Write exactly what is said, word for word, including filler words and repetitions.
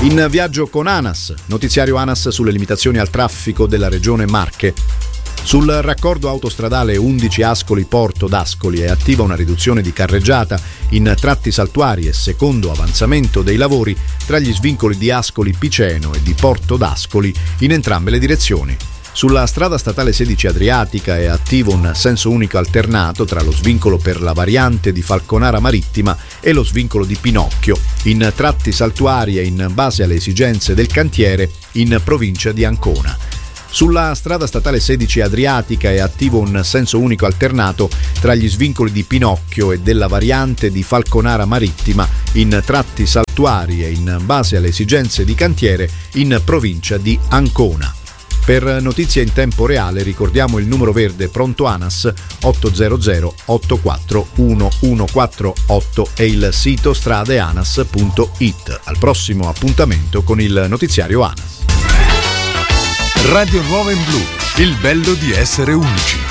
In viaggio con ANAS, notiziario ANAS sulle limitazioni al traffico della regione Marche. Sul raccordo autostradale undici Ascoli-Porto d'Ascoli è attiva una riduzione di carreggiata in tratti saltuari e secondo avanzamento dei lavori tra gli svincoli di Ascoli Piceno e di Porto d'Ascoli in entrambe le direzioni. Sulla strada statale sedici Adriatica è attivo un senso unico alternato tra lo svincolo per la variante di Falconara Marittima e lo svincolo di Pinocchio, in tratti saltuari e in base alle esigenze del cantiere in provincia di Ancona. Sulla strada statale sedici Adriatica è attivo un senso unico alternato tra gli svincoli di Pinocchio e della variante di Falconara Marittima in tratti saltuari e in base alle esigenze di cantiere in provincia di Ancona. Per notizie in tempo reale ricordiamo il numero verde pronto ANAS otto zero zero otto quattro uno uno quattro otto e il sito stradeanas punto it. Al prossimo appuntamento con il notiziario ANAS. Radio Nuova in Blu, il bello di essere unici.